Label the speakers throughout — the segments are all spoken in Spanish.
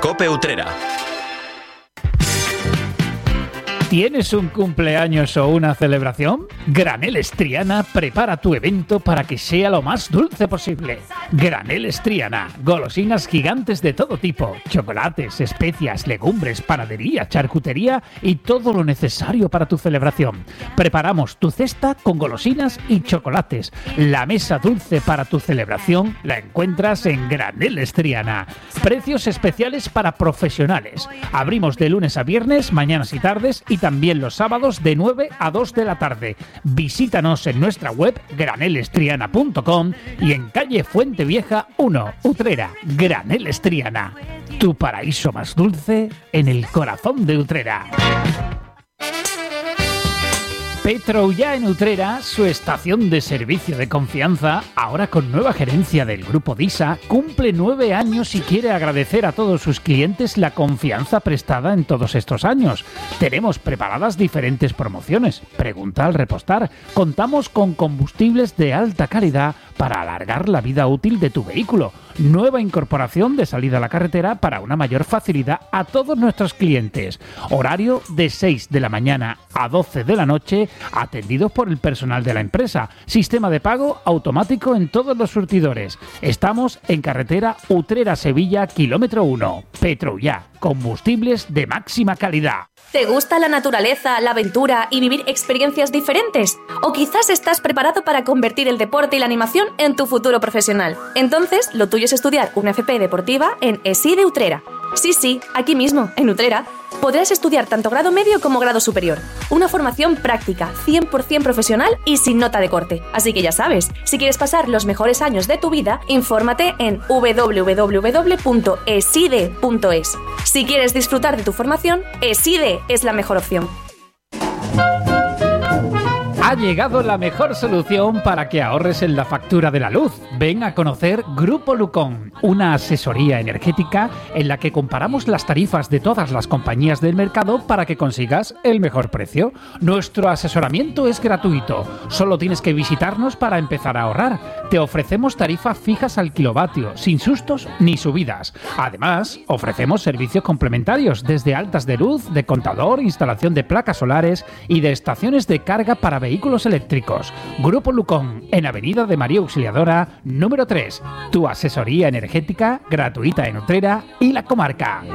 Speaker 1: COPE Utrera.
Speaker 2: ¿Tienes un cumpleaños o una celebración? Graneles Triana prepara tu evento para que sea lo más dulce posible. Graneles Triana, golosinas gigantes de todo tipo, chocolates, especias, legumbres, panadería, charcutería y todo lo necesario para tu celebración. Preparamos tu cesta con golosinas y chocolates. La mesa dulce para tu celebración la encuentras en Graneles Triana. Precios especiales para profesionales. Abrimos de lunes a viernes, mañanas y tardes, y también los sábados de 9 a 2 de la tarde. Visítanos en nuestra web granelestriana.com y en calle Fuente Vieja 1, Utrera. Graneles Triana, tu paraíso más dulce en el corazón de Utrera. Petroullà en Utrera, su estación de servicio de confianza, ahora con nueva gerencia del Grupo DISA, cumple 9 años y quiere agradecer a todos sus clientes la confianza prestada en todos estos años. Tenemos preparadas diferentes promociones. Pregunta al repostar. Contamos con combustibles de alta calidad para alargar la vida útil de tu vehículo. Nueva incorporación de salida a la carretera para una mayor facilidad a todos nuestros clientes. Horario de 6 de la mañana a 12 de la noche, atendidos por el personal de la empresa. Sistema de pago automático en todos los surtidores. Estamos en carretera Utrera-Sevilla, kilómetro 1. Petroullà, combustibles de máxima calidad.
Speaker 3: ¿Te gusta la naturaleza, la aventura y vivir experiencias diferentes? ¿O quizás estás preparado para convertir el deporte y la animación en tu futuro profesional? Entonces, lo tuyo es estudiar una FP deportiva en ESI de Utrera. Sí, aquí mismo, en Utrera, podrás estudiar tanto grado medio como grado superior. Una formación práctica, 100% profesional y sin nota de corte. Así que ya sabes, si quieres pasar los mejores años de tu vida, infórmate en www.eside.es. Si quieres disfrutar de tu formación, ESIDE es la mejor opción.
Speaker 2: Ha llegado la mejor solución para que ahorres en la factura de la luz. Ven a conocer Grupo Lucón, una asesoría energética en la que comparamos las tarifas de todas las compañías del mercado para que consigas el mejor precio. Nuestro asesoramiento es gratuito. Solo tienes que visitarnos para empezar a ahorrar. Te ofrecemos tarifas fijas al kilovatio, sin sustos ni subidas. Además, ofrecemos servicios complementarios desde altas de luz, de contador, instalación de placas solares y de estaciones de carga para vehículos eléctricos. Grupo Lucón, en Avenida de María Auxiliadora, número 3. Tu asesoría energética gratuita en Utrera y la comarca.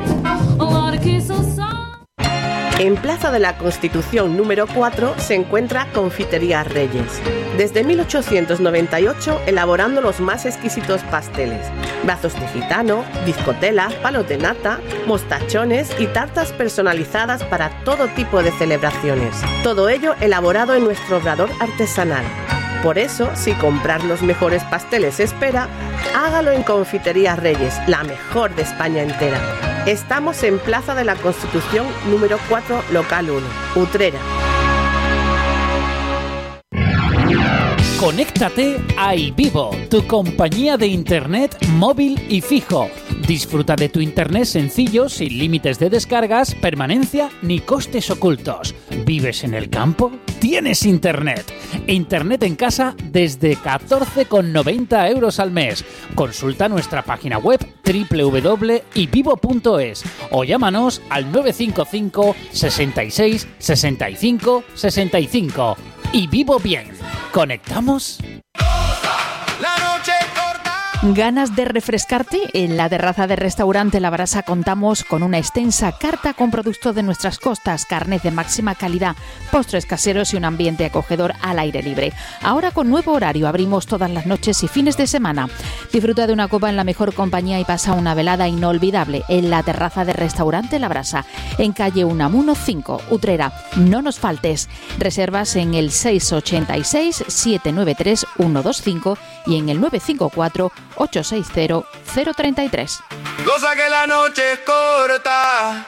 Speaker 4: En Plaza de la Constitución número 4 se encuentra Confitería Reyes. Desde 1898 elaborando los más exquisitos pasteles, brazos de gitano, bizcotelas, palos de nata, mostachones y tartas personalizadas para todo tipo de celebraciones. Todo ello elaborado en nuestro obrador artesanal. Por eso, si comprar los mejores pasteles espera, hágalo en Confitería Reyes, la mejor de España entera. Estamos en Plaza de la Constitución número 4, local 1, Utrera.
Speaker 2: Conéctate a iVivo, tu compañía de internet móvil y fijo. Disfruta de tu internet sencillo, sin límites de descargas, permanencia ni costes ocultos. ¿Vives en el campo? ¡Tienes internet! Internet en casa desde 14,90 € al mes. Consulta nuestra página web www.ivivo.es o llámanos al 955 66 65 65. Y vivo bien. ¿Conectamos?
Speaker 5: ¿Ganas de refrescarte? En la terraza del restaurante La Brasa contamos con una extensa carta con productos de nuestras costas, carnes de máxima calidad, postres caseros y un ambiente acogedor al aire libre. Ahora con nuevo horario, abrimos todas las noches y fines de semana. Disfruta de una copa en la mejor compañía y pasa una velada inolvidable en la terraza del restaurante La Brasa, en calle Unamuno 5, Utrera. No nos faltes. Reservas en el 686 793 125 y en el 954 860 033.
Speaker 6: Cosa que la noche es corta.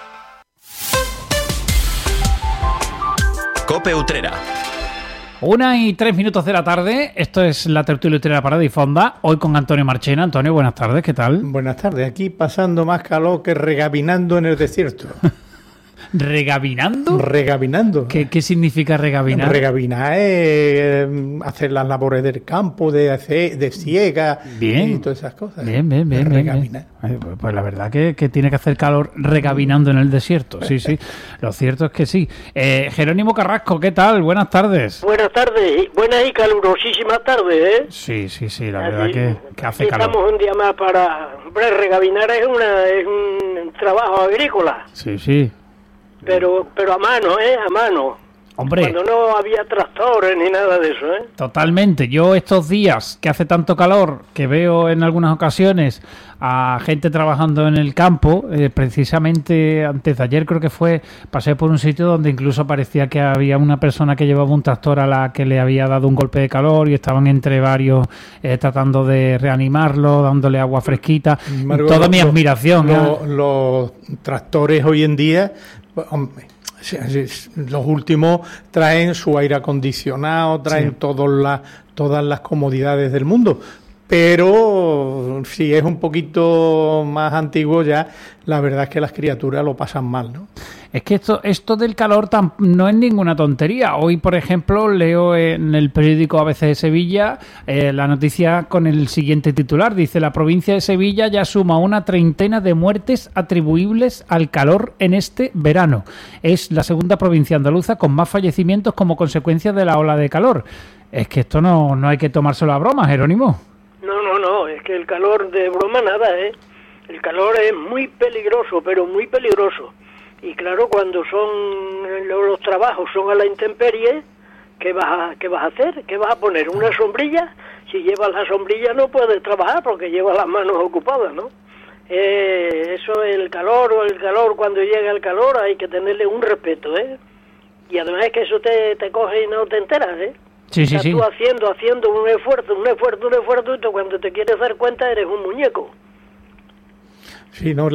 Speaker 1: COPE Utrera.
Speaker 2: 1:03 de la tarde. Esto es la tertulia Utrera Parada y Fonda. Hoy con Antonio Marchena. Antonio, buenas tardes, ¿qué tal?
Speaker 7: Buenas tardes, aquí pasando más calor que regavinando en el desierto.
Speaker 2: ¿Regavinando?
Speaker 7: Regavinando.
Speaker 2: ¿Qué significa regavinar?
Speaker 7: Regavinar es hacer las labores del campo, de siega y todas esas cosas.
Speaker 2: Bien.
Speaker 7: Regavinar.
Speaker 2: Pues la verdad que tiene que hacer calor regavinando en el desierto. Sí. Lo cierto es que sí. Jerónimo Carrasco, ¿qué tal? Buenas tardes.
Speaker 8: Buenas tardes, buenas y calurosísimas tardes, ¿eh?
Speaker 2: Sí, la verdad que hace calor.
Speaker 8: Estamos un día más para... Hombre, regavinar es un trabajo agrícola.
Speaker 2: Sí.
Speaker 8: Pero a mano, a mano.
Speaker 2: Hombre.
Speaker 8: Cuando no había tractores ni nada de eso, ¿eh?
Speaker 2: Totalmente. Yo estos días que hace tanto calor, que veo en algunas ocasiones a gente trabajando en el campo, precisamente antes de ayer creo que fue, pasé por un sitio donde incluso parecía que había una persona que llevaba un tractor a la que le había dado un golpe de calor y estaban entre varios tratando de reanimarlo, dándole agua fresquita. Toda mi admiración.
Speaker 7: Los tractores hoy en día, hombre, los últimos traen su aire acondicionado, traen todas las comodidades del mundo. Pero si es un poquito más antiguo ya, la verdad es que las criaturas lo pasan mal, ¿no?
Speaker 2: Es que esto del calor no es ninguna tontería. Hoy, por ejemplo, leo en el periódico ABC de Sevilla la noticia con el siguiente titular. Dice: la provincia de Sevilla ya suma una treintena de muertes atribuibles al calor en este verano. Es la segunda provincia andaluza con más fallecimientos como consecuencia de la ola de calor. Es que esto no hay que tomárselo a broma, Jerónimo.
Speaker 8: No, es que el calor de broma nada, ¿eh? El calor es muy peligroso, pero muy peligroso. Y claro, cuando los trabajos son a la intemperie, ¿qué vas a hacer? ¿Qué vas a poner? ¿Una sombrilla? Si llevas la sombrilla no puedes trabajar porque llevas las manos ocupadas, ¿no? Eso, el calor, cuando llega el calor hay que tenerle un respeto, ¿eh? Y además es que eso te coge y no te enteras, ¿eh?
Speaker 2: Sí.
Speaker 8: Tú haciendo un esfuerzo, y tú cuando te quieres dar cuenta eres un muñeco.
Speaker 7: Sí, no,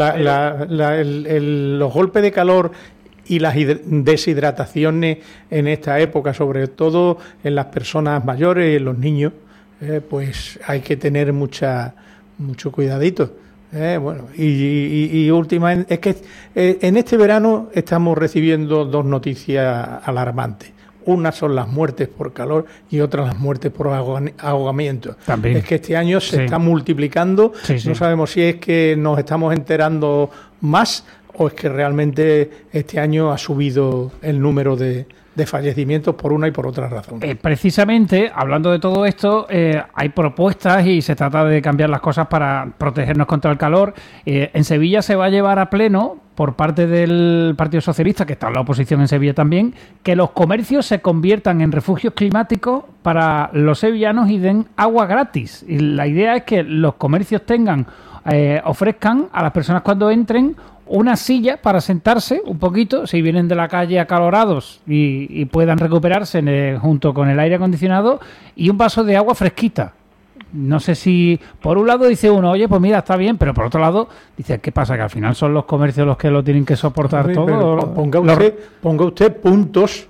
Speaker 7: los golpes de calor y las deshidrataciones en esta época, sobre todo en las personas mayores y en los niños, pues hay que tener mucho cuidadito. Bueno, y últimamente es que en este verano estamos recibiendo dos noticias alarmantes. Una son las muertes por calor y otra las muertes por ahogamiento.
Speaker 2: También.
Speaker 7: Es que este año se está multiplicando. Sí. No sabemos si es que nos estamos enterando más o es que realmente este año ha subido el número de fallecimientos por una y por otra razón.
Speaker 2: Precisamente, hablando de todo esto, hay propuestas y se trata de cambiar las cosas para protegernos contra el calor. En Sevilla se va a llevar a pleno, por parte del Partido Socialista, que está en la oposición en Sevilla también, que los comercios se conviertan en refugios climáticos para los sevillanos y den agua gratis. Y la idea es que los comercios ofrezcan a las personas cuando entren una silla para sentarse un poquito, si vienen de la calle acalorados y puedan recuperarse junto con el aire acondicionado, y un vaso de agua fresquita. No sé si por un lado dice uno, oye, pues mira, está bien, pero por otro lado dice, ¿qué pasa? Que al final son los comercios los que lo tienen que soportar todo.
Speaker 7: Ponga usted puntos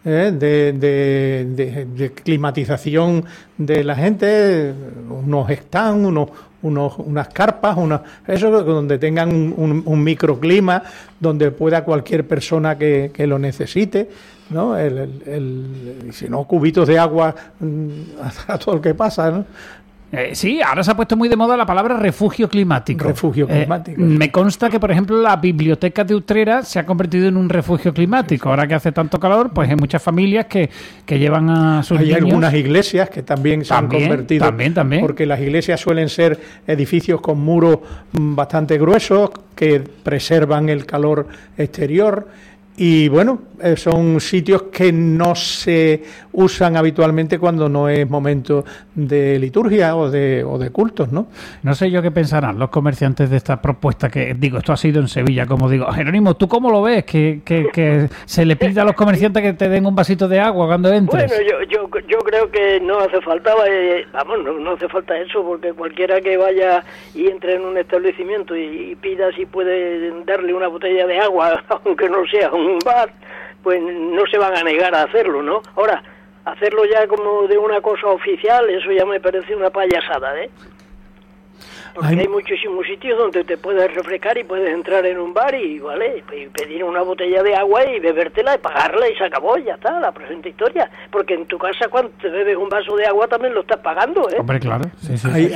Speaker 7: de climatización de la gente, unos stands, unas carpas, eso donde tengan un microclima, donde pueda cualquier persona que lo necesite, ¿no? Si no, cubitos de agua a todo el que pasa, ¿no?
Speaker 2: Sí, ahora se ha puesto muy de moda la palabra refugio climático.
Speaker 7: Refugio climático.
Speaker 2: Me consta que, por ejemplo, la biblioteca de Utrera se ha convertido en un refugio climático. Ahora que hace tanto calor, pues hay muchas familias que llevan a sus niños.
Speaker 7: Hay algunas iglesias que también se han convertido.
Speaker 2: También.
Speaker 7: Porque las iglesias suelen ser edificios con muros bastante gruesos que preservan el calor exterior. Y bueno, son sitios que no se usan habitualmente cuando no es momento de liturgia o de cultos, ¿no?
Speaker 2: No sé yo qué pensarán los comerciantes de esta propuesta que, digo, esto ha sido en Sevilla, como digo. Jerónimo, ¿tú cómo lo ves? Que se le pida a los comerciantes que te den un vasito de agua cuando entres.
Speaker 8: Bueno, yo creo que no hace falta, no hace falta eso, porque cualquiera que vaya y entre en un establecimiento y pida si puede darle una botella de agua, aunque no sea un bar, pues no se van a negar a hacerlo, ¿no? Ahora, hacerlo ya como de una cosa oficial, eso ya me parece una payasada, ¿eh? Porque hay muchísimos sitios donde te puedes refrescar y puedes entrar en un bar y pedir una botella de agua y bebértela y pagarla y se acabó, ya está, la presente historia. Porque en tu casa cuando te bebes un vaso de agua también lo estás pagando, ¿eh?
Speaker 2: Hombre, claro. Sí.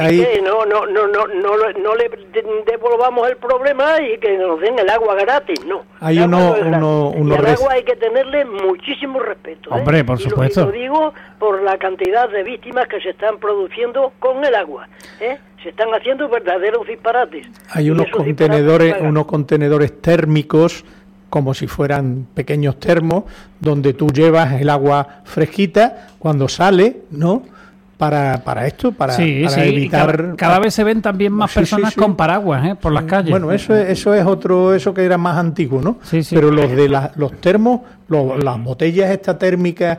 Speaker 8: No le devolvamos el problema y que nos den el agua gratis, no.
Speaker 7: Hay
Speaker 8: al agua hay que tenerle muchísimo respeto, ¿eh?
Speaker 2: Hombre, por supuesto.
Speaker 8: Y lo digo por la cantidad de víctimas que se están produciendo con el agua, ¿eh? Se están haciendo verdaderos disparates.
Speaker 7: Hay unos contenedores térmicos, como si fueran pequeños termos, donde tú llevas el agua fresquita cuando sale, ¿no? Para evitar...
Speaker 2: Cada vez se ven también más personas con paraguas, por las calles.
Speaker 7: Bueno, eso es otro, eso que era más antiguo, ¿no?
Speaker 2: Sí.
Speaker 7: Pero los de los termos, las botellas estas térmicas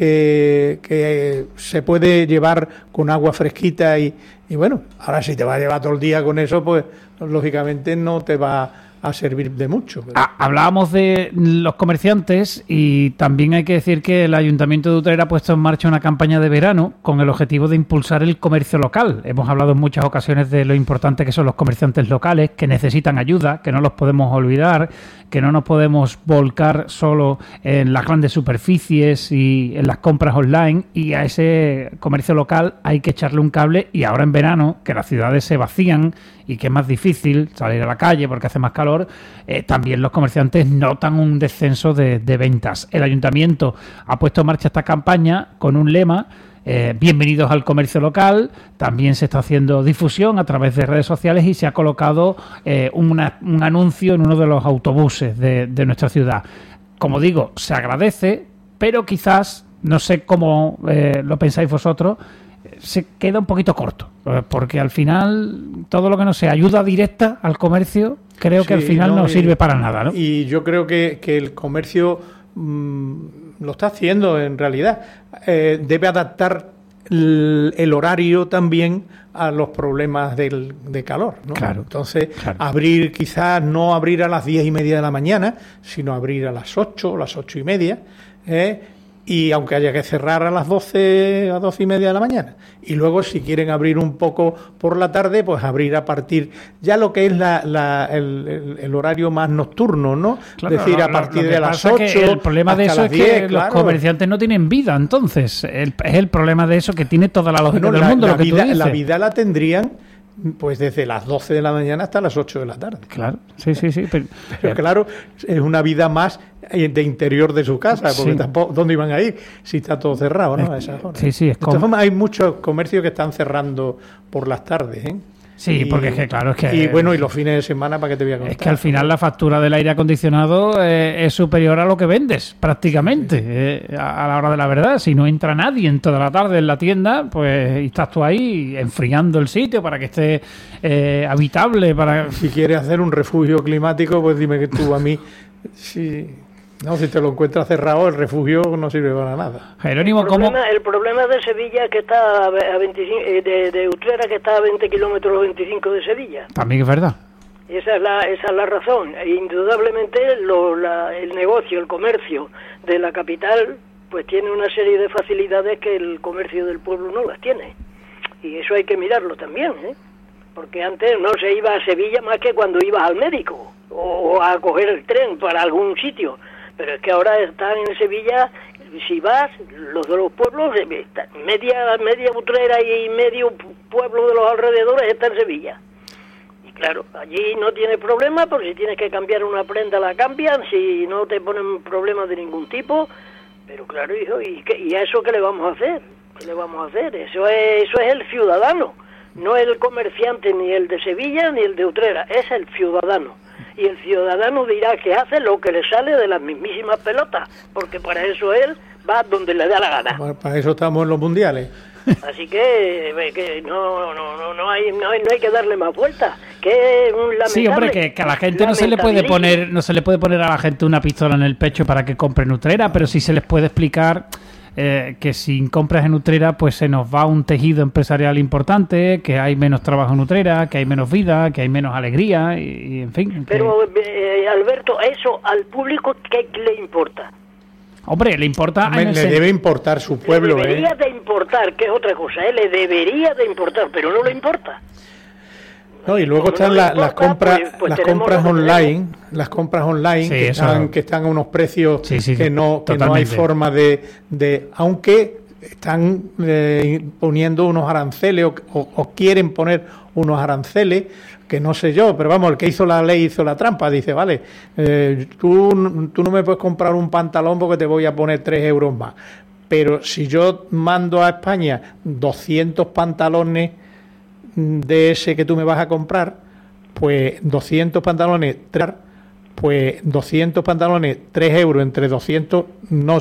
Speaker 7: que se puede llevar con agua fresquita y bueno, ahora si te vas a llevar todo el día con eso, pues lógicamente no te va a servir de mucho.
Speaker 2: Hablábamos de los comerciantes y también hay que decir que el Ayuntamiento de Utrera ha puesto en marcha una campaña de verano con el objetivo de impulsar el comercio local. Hemos hablado en muchas ocasiones de lo importante que son los comerciantes locales, que necesitan ayuda, que no los podemos olvidar, que no nos podemos volcar solo en las grandes superficies y en las compras online, y a ese comercio local hay que echarle un cable. Y ahora en verano, que las ciudades se vacían y que es más difícil salir a la calle porque hace más calor, también los comerciantes notan un descenso de ventas. El Ayuntamiento ha puesto en marcha esta campaña con un lema: bienvenidos al comercio local. También se está haciendo difusión a través de redes sociales y se ha colocado un anuncio en uno de los autobuses de nuestra ciudad. Como digo, se agradece, pero quizás, no sé cómo lo pensáis vosotros, se queda un poquito corto, porque al final todo lo que no sea ayuda directa al comercio, creo que al final no sirve para nada, ¿no?
Speaker 7: Y yo creo que el comercio lo está haciendo en realidad. Debe adaptar el horario también a los problemas de calor, ¿no?
Speaker 2: Claro.
Speaker 7: Entonces, abrir, quizás no abrir a las 10:30 de la mañana, sino abrir a las 8, las 8:30, y aunque haya que cerrar a las 12, a 12:30 de la mañana. Y luego, si quieren abrir un poco por la tarde, pues abrir a partir ya lo que es el horario más nocturno, ¿no?
Speaker 2: Claro,
Speaker 7: es decir, a partir de las 8.
Speaker 2: El problema de eso es que los comerciantes no tienen vida, entonces. Es el problema de eso, que tiene toda la lógica del mundo.
Speaker 7: La vida la tendrían pues desde las 12 de la mañana hasta las 8 de la tarde.
Speaker 2: Claro, sí.
Speaker 7: Pero claro, es una vida más de interior de su casa, porque tampoco, ¿dónde iban a ir si está todo cerrado, ¿no? A esas horas.
Speaker 2: Sí,
Speaker 7: de todas formas, hay muchos comercios que están cerrando por las tardes, ¿eh?
Speaker 2: Sí, porque es que claro, es que...
Speaker 7: Y bueno, y los fines de semana, ¿para qué te voy a contar?
Speaker 2: Es que al final la factura del aire acondicionado es superior a lo que vendes, prácticamente, a la hora de la verdad. Si no entra nadie en toda la tarde en la tienda, pues y estás tú ahí enfriando el sitio para que esté habitable.
Speaker 7: Si quieres hacer un refugio climático, pues dime que tú a mí... Sí. No, si te lo encuentras cerrado, el refugio no sirve para nada.
Speaker 2: Jerónimo,
Speaker 8: el problema de Sevilla, que está a 25, de Utrera, que está a 20 kilómetros 25 de Sevilla.
Speaker 2: También es verdad.
Speaker 8: Esa es la razón. Indudablemente el negocio, el comercio de la capital, pues tiene una serie de facilidades que el comercio del pueblo no las tiene. Y eso hay que mirarlo también, ¿eh? Porque antes no se iba a Sevilla más que cuando ibas al médico o a coger el tren para algún sitio. Pero es que ahora están en Sevilla, si vas, los de los pueblos, media Utrera y medio pueblo de los alrededores está en Sevilla. Y claro, allí no tienes problema, porque si tienes que cambiar una prenda la cambian, si no te ponen problemas de ningún tipo. Pero claro, hijo, ¿y a eso qué le vamos a hacer? ¿Qué le vamos a hacer? Eso es el ciudadano, no el comerciante, ni el de Sevilla ni el de Utrera, es el ciudadano. Y el ciudadano dirá que hace lo que le sale de las mismísimas pelotas, porque para eso él va donde le da la gana.
Speaker 7: Bueno, para eso estamos en los mundiales.
Speaker 8: Así que no hay que darle más vueltas. Que un lamentable,
Speaker 2: sí, hombre, que a la gente no se le puede poner a la gente una pistola en el pecho para que compre en Utrera, pero sí se les puede explicar que sin compras en Utrera pues se nos va un tejido empresarial importante, que hay menos trabajo en Utrera, que hay menos vida, que hay menos alegría y en fin.
Speaker 8: Pero Alberto, eso al público ¿qué le importa?
Speaker 2: Hombre, le importa...
Speaker 7: Le debe importar su pueblo,
Speaker 8: le debería de importar, que es otra cosa, le debería de importar, pero no le importa.
Speaker 7: No, y luego están las compras online,
Speaker 2: Sí,
Speaker 7: que están a unos precios que no hay forma de aunque están poniendo unos aranceles o quieren poner unos aranceles que no sé yo, pero vamos, el que hizo la ley hizo la trampa. Dice, vale, tú no me puedes comprar un pantalón porque te voy a poner 3 euros más, pero si yo mando a España 200 pantalones de ese que tú me vas a comprar, pues 200 pantalones, 3 euros entre 200 no